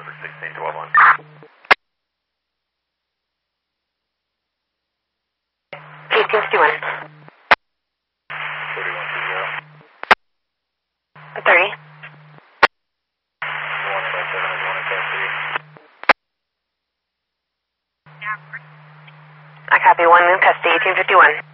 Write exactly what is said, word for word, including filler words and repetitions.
for sixteen twelve one. eighteen fifty-one. thirty-one two zero. thirty. one five seven is one five three. I copy one in custody, eighteen fifty-one.